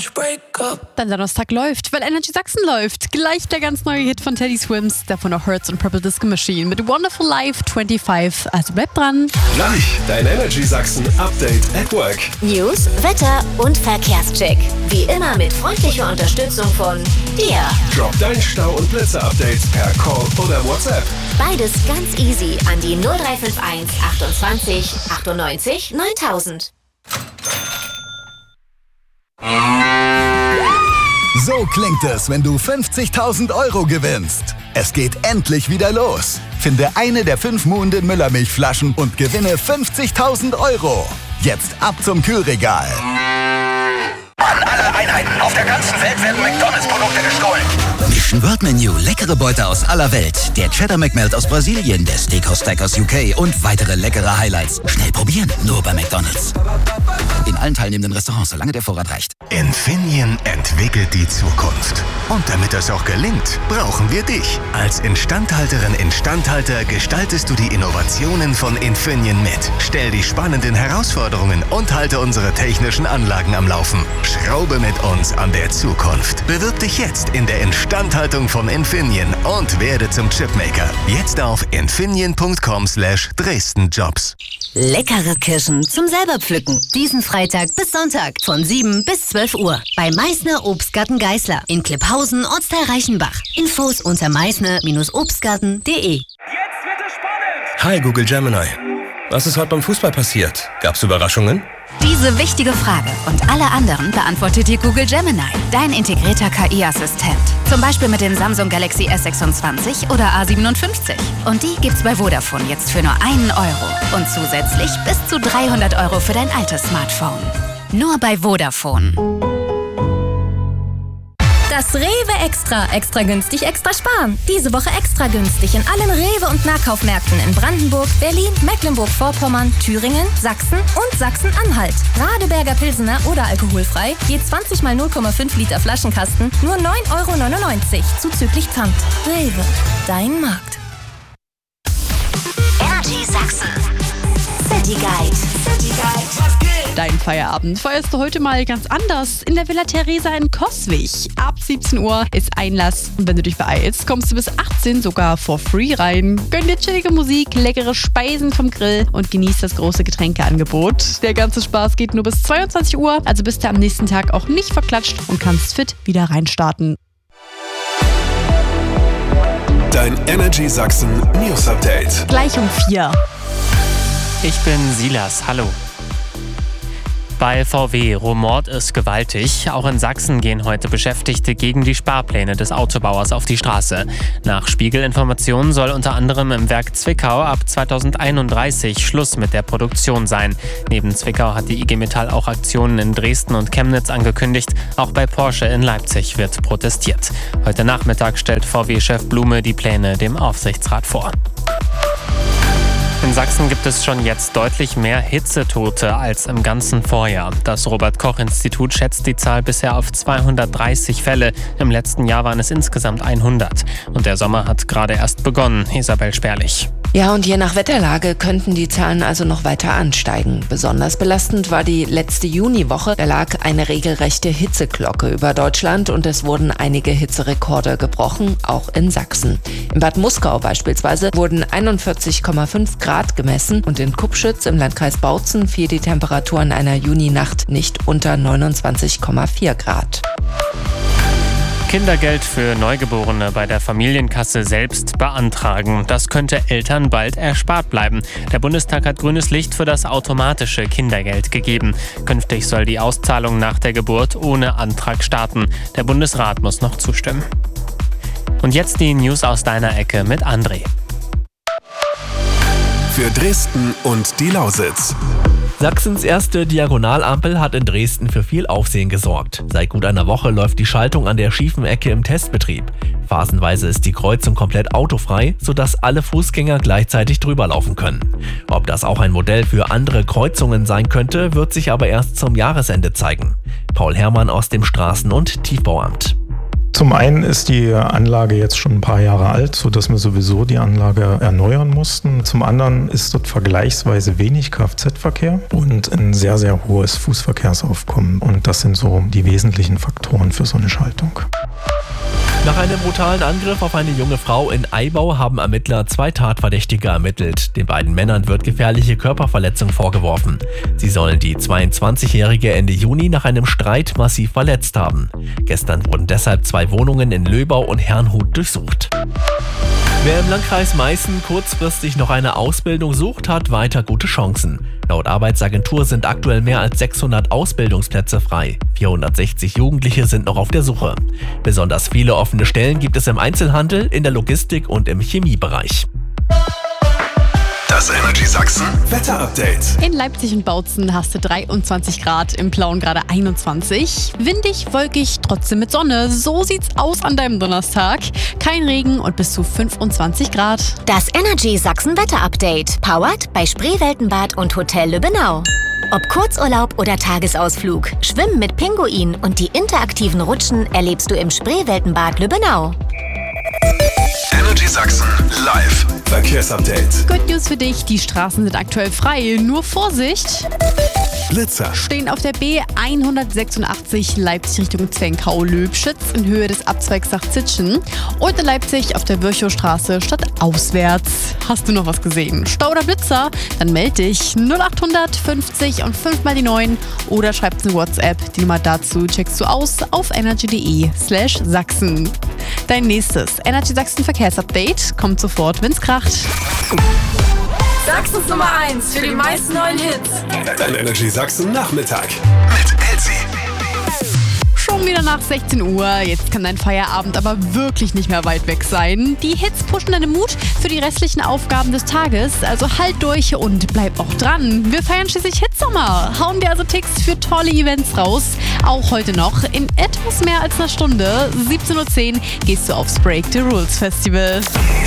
Dein Donnerstag läuft, weil Energy Sachsen läuft. Gleich der ganz neue Hit von Teddy Swims, davon noch Hertz und Purple Disco Machine mit Wonderful Life 25. Also bleib dran. Gleich dein Energy Sachsen Update at Work. News, Wetter und Verkehrscheck. Wie immer mit freundlicher Unterstützung von dir. Drop dein Stau- und Blitzer-Updates per Call oder WhatsApp. Beides ganz easy an die 0351 28 98 9000. So klingt es, wenn du 50.000 € gewinnst. Es geht endlich wieder los. Finde eine der 5 Muhnden Müllermilchflaschen und gewinne 50.000 €. Jetzt ab zum Kühlregal. An alle Einheiten auf der ganzen Welt werden McDonalds-Produkte gestohlen. Mission World Menu, leckere Beute aus aller Welt. Der Cheddar McMelt aus Brasilien, der Steakhouse Stack aus UK und weitere leckere Highlights. Schnell probieren, nur bei McDonalds. In allen teilnehmenden Restaurants, solange der Vorrat reicht. Infineon entwickelt die Zukunft. Und damit das auch gelingt, brauchen wir dich. Als Instandhalterin/Instandhalter gestaltest du die Innovationen von Infineon mit. Stell die spannenden Herausforderungen und halte unsere technischen Anlagen am Laufen. Schraube mit uns an der Zukunft. Bewirb dich jetzt in der Instandhaltung von Infineon und werde zum Chipmaker. Jetzt auf infineon.com/DresdenJobs. Leckere Kirschen zum selber pflücken. Diesen Freitag bis Sonntag von 7 bis 12 Uhr bei Meißner Obstgarten Geißler in Klipphausen, Ortsteil Reichenbach. Infos unter meißner-obstgarten.de. Jetzt wird es spannend. Hi Google Gemini. Was ist heute beim Fußball passiert? Gab's Überraschungen? Diese wichtige Frage und alle anderen beantwortet dir Google Gemini, dein integrierter KI-Assistent. Zum Beispiel mit dem Samsung Galaxy S26 oder A57. Und die gibt's bei Vodafone jetzt für nur 1 € und zusätzlich bis zu 300 € für dein altes Smartphone. Nur bei Vodafone. Das Rewe Extra. Extra günstig, extra sparen. Diese Woche extra günstig in allen Rewe- und Nahkaufmärkten in Brandenburg, Berlin, Mecklenburg-Vorpommern, Thüringen, Sachsen und Sachsen-Anhalt. Radeberger Pilsener oder alkoholfrei, je 20 mal 0,5 Liter Flaschenkasten, nur 9,99 € zuzüglich Pfand. Rewe, dein Markt. Energy Sachsen. City Guide. City Guide. Dein Feierabend feierst du heute mal ganz anders in der Villa Theresa in Coswig. Ab 17 Uhr ist Einlass und wenn du dich beeilst, kommst du bis 18 sogar for free rein. Gönn dir chillige Musik, leckere Speisen vom Grill und genieß das große Getränkeangebot. Der ganze Spaß geht nur bis 22 Uhr, also bist du am nächsten Tag auch nicht verklatscht und kannst fit wieder reinstarten. Dein Energy Sachsen News Update. Gleich um 4. Ich bin Silas, hallo. Bei VW rumort es gewaltig. Auch in Sachsen gehen heute Beschäftigte gegen die Sparpläne des Autobauers auf die Straße. Nach Spiegelinformationen soll unter anderem im Werk Zwickau ab 2031 Schluss mit der Produktion sein. Neben Zwickau hat die IG Metall auch Aktionen in Dresden und Chemnitz angekündigt. Auch bei Porsche in Leipzig wird protestiert. Heute Nachmittag stellt VW-Chef Blume die Pläne dem Aufsichtsrat vor. In Sachsen gibt es schon jetzt deutlich mehr Hitzetote als im ganzen Vorjahr. Das Robert-Koch-Institut schätzt die Zahl bisher auf 230 Fälle. Im letzten Jahr waren es insgesamt 100. Und der Sommer hat gerade erst begonnen. Isabel Sperlich. Ja, und je nach Wetterlage könnten die Zahlen also noch weiter ansteigen. Besonders belastend war die letzte Juniwoche. Da lag eine regelrechte Hitzeglocke über Deutschland und es wurden einige Hitzerekorde gebrochen, auch in Sachsen. In Bad Muskau beispielsweise wurden 41,5 Grad gemessen und in Kupschütz im Landkreis Bautzen fiel die Temperatur in einer Juninacht nicht unter 29,4 Grad. Kindergeld für Neugeborene bei der Familienkasse selbst beantragen. Das könnte Eltern bald erspart bleiben. Der Bundestag hat grünes Licht für das automatische Kindergeld gegeben. Künftig soll die Auszahlung nach der Geburt ohne Antrag starten. Der Bundesrat muss noch zustimmen. Und jetzt die News aus deiner Ecke mit André. Für Dresden und die Lausitz. Sachsens erste Diagonalampel hat in Dresden für viel Aufsehen gesorgt. Seit gut einer Woche läuft die Schaltung an der schiefen Ecke im Testbetrieb. Phasenweise ist die Kreuzung komplett autofrei, sodass alle Fußgänger gleichzeitig drüber laufen können. Ob das auch ein Modell für andere Kreuzungen sein könnte, wird sich aber erst zum Jahresende zeigen. Paul Herrmann aus dem Straßen- und Tiefbauamt. Zum einen ist die Anlage jetzt schon ein paar Jahre alt, sodass wir sowieso die Anlage erneuern mussten. Zum anderen ist dort vergleichsweise wenig Kfz-Verkehr und ein sehr, sehr hohes Fußverkehrsaufkommen. Und das sind so die wesentlichen Faktoren für so eine Schaltung. Nach einem brutalen Angriff auf eine junge Frau in Eibau haben Ermittler 2 Tatverdächtige ermittelt. Den beiden Männern wird gefährliche Körperverletzung vorgeworfen. Sie sollen die 22-Jährige Ende Juni nach einem Streit massiv verletzt haben. Gestern wurden deshalb 2 Wohnungen in Löbau und Herrnhut durchsucht. Wer im Landkreis Meißen kurzfristig noch eine Ausbildung sucht, hat weiter gute Chancen. Laut Arbeitsagentur sind aktuell mehr als 600 Ausbildungsplätze frei. 460 Jugendliche sind noch auf der Suche. Besonders viele offene Stellen gibt es im Einzelhandel, in der Logistik und im Chemiebereich. Das Energy Sachsen Wetterupdate. In Leipzig und Bautzen hast du 23 Grad, im Plauen gerade 21. Windig, wolkig, trotzdem mit Sonne. So sieht's aus an deinem Donnerstag. Kein Regen und bis zu 25 Grad. Das Energy Sachsen Wetterupdate. Powered bei Spreeweltenbad und Hotel Lübbenau. Ob Kurzurlaub oder Tagesausflug, Schwimmen mit Pinguin und die interaktiven Rutschen erlebst du im Spreeweltenbad Lübbenau. Energy Sachsen live Verkehrsupdate. Good News für dich, die Straßen sind aktuell frei. Nur Vorsicht! Blitzer Stehen auf der B186 Leipzig Richtung Zwenkau-Löbschütz in Höhe des Abzweigs nach Zitschen und in Leipzig auf der Virchowstraße stadtauswärts. Hast du noch was gesehen? Stau oder Blitzer? Dann melde dich 0800 50 und 5 mal die 9 oder schreibst eine WhatsApp. Die Nummer dazu checkst du aus auf energy.de/Sachsen. Dein nächstes Energy Sachsen Verkehrsupdate kommt sofort, wenn's kracht. Sachsens Nummer 1 für die meisten neuen Hits. Dein Energy Sachsen Nachmittag mit Elsie. Schon wieder nach 16 Uhr. Jetzt kann dein Feierabend aber wirklich nicht mehr weit weg sein. Die Hits pushen deinen Mut für die restlichen Aufgaben des Tages. Also halt durch und bleib auch dran. Wir feiern schließlich Hitsommer. Hauen dir also Ticks für tolle Events raus. Auch heute noch in etwas mehr als einer Stunde. 17:10 Uhr gehst du aufs Break the Rules Festival.